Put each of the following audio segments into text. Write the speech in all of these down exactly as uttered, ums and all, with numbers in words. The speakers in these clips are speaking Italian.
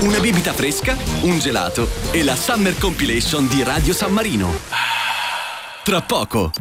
una bibita fresca, un gelato e la Summer Compilation di Radio San Marino. Tra poco.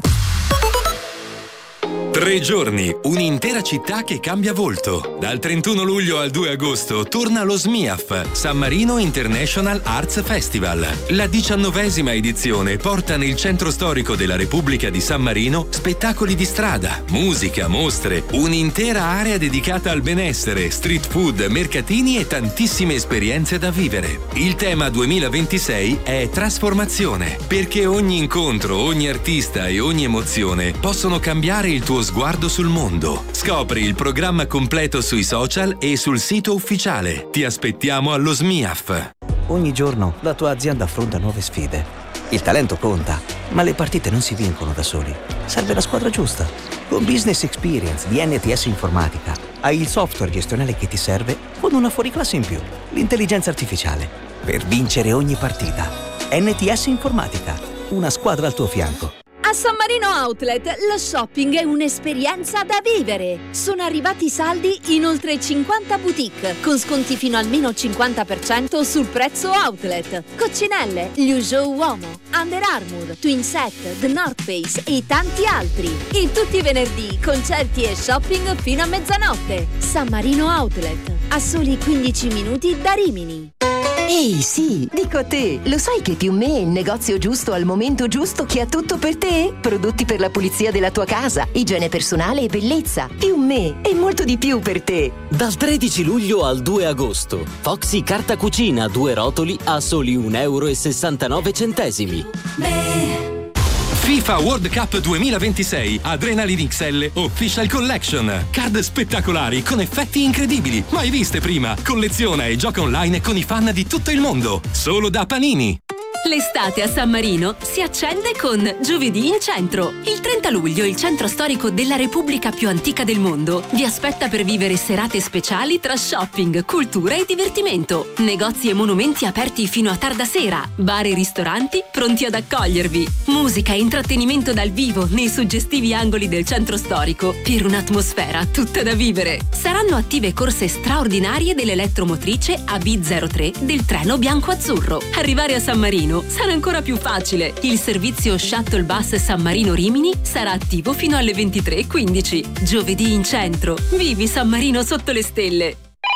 Tre giorni, un'intera città che cambia volto. Dal trentuno luglio al due agosto torna lo S M I A F, San Marino International Arts Festival. La diciannovesima edizione porta nel centro storico della Repubblica di San Marino spettacoli di strada, musica, mostre, un'intera area dedicata al benessere, street food, mercatini e tantissime esperienze da vivere. Il tema duemilaventisei è trasformazione, perché ogni incontro, ogni artista e ogni emozione possono cambiare il tuo sguardo sul mondo. Scopri il programma completo sui social e sul sito ufficiale. Ti aspettiamo allo S M I A F. Ogni giorno la tua azienda affronta nuove sfide. Il talento conta, ma le partite non si vincono da soli. Serve la squadra giusta. Con Business Experience di N T S Informatica hai il software gestionale che ti serve con una fuoriclasse in più, l'intelligenza artificiale, per vincere ogni partita. N T S Informatica, una squadra al tuo fianco. A San Marino Outlet lo shopping è un'esperienza da vivere. Sono arrivati i saldi in oltre cinquanta boutique con sconti fino al meno cinquanta per cento sul prezzo outlet. Coccinelle, Liuzhou Uomo, Under Armour, Twinset, The North Face e tanti altri. E tutti i venerdì concerti e shopping fino a mezzanotte. San Marino Outlet, a soli quindici minuti da Rimini. Ehi, sì, dico a te, lo sai che Più Me è il negozio giusto al momento giusto che ha tutto per te? Prodotti per la pulizia della tua casa, igiene personale e bellezza. Più Me è molto di più per te. Dal tredici luglio al due agosto, Foxy Carta Cucina due rotoli a soli un euro e sessantanove centesimi. Beh. FIFA World Cup duemilaventisei Adrenaline X L Official Collection. Card spettacolari con effetti incredibili, mai viste prima. Colleziona e gioca online con i fan di tutto il mondo. Solo da Panini. L'estate a San Marino si accende con Giovedì in Centro. Il trenta luglio il centro storico della Repubblica più antica del mondo vi aspetta per vivere serate speciali tra shopping, cultura e divertimento. Negozi e monumenti aperti fino a tarda sera, bar e ristoranti pronti ad accogliervi. Musica e intrattenimento dal vivo nei suggestivi angoli del centro storico per un'atmosfera tutta da vivere. Saranno attive corse straordinarie dell'elettromotrice A B zero tre del treno bianco-azzurro. Arrivare a San Marino sarà ancora più facile. Il servizio Shuttle Bus San Marino Rimini sarà attivo fino alle ventitré e quindici. Giovedì in centro. Vivi San Marino sotto le stelle.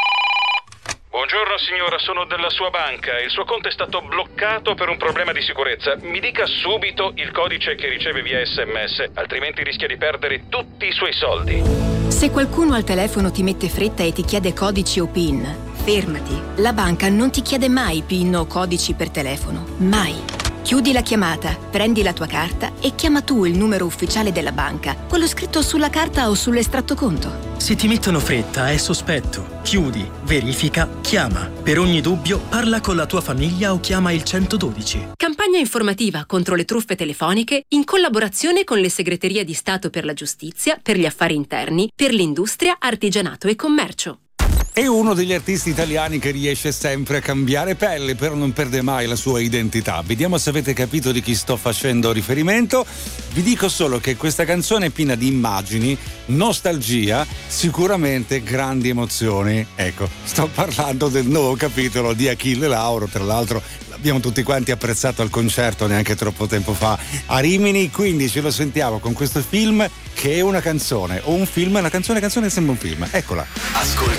Buongiorno signora, sono della sua banca. Il suo conto è stato bloccato per un problema di sicurezza. Mi dica subito il codice che riceve via S M S, altrimenti rischia di perdere tutti i suoi soldi. Se qualcuno al telefono ti mette fretta e ti chiede codici o PIN, fermati. La banca non ti chiede mai PIN o codici per telefono. Mai. Chiudi la chiamata, prendi la tua carta e chiama tu il numero ufficiale della banca, quello scritto sulla carta o sull'estratto conto. Se ti mettono fretta, è sospetto. Chiudi, verifica, chiama. Per ogni dubbio, parla con la tua famiglia o chiama il centododici. Campagna informativa contro le truffe telefoniche in collaborazione con le segreterie di Stato per la Giustizia, per gli affari interni, per l'industria, artigianato e commercio. È uno degli artisti italiani che riesce sempre a cambiare pelle, però non perde mai la sua identità. Vediamo se avete capito di chi sto facendo riferimento. Vi dico solo che questa canzone è piena di immagini, nostalgia, sicuramente grandi emozioni. Ecco, sto parlando del nuovo capitolo di Achille Lauro, tra l'altro abbiamo tutti quanti apprezzato al concerto neanche troppo tempo fa a Rimini, quindi ce lo sentiamo con questo film che è una canzone, o un film, una canzone, canzone sembra un film. Eccola. Ascolta